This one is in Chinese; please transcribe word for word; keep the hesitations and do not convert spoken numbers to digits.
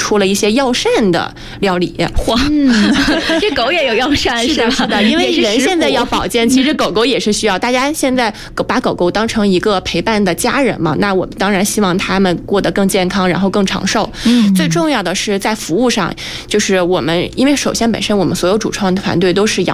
出了一些药膳的料理。 哇，嗯、这狗也有药膳是吧？是的，因为人现在要保健，其实狗狗也是需要。大家现在把狗狗当成一个陪伴的家人嘛，那我们当然希望它们过得更健康，然后更长寿。嗯，最重要的是在服务上，就是我们因为首先本身我们所有主创团队都是养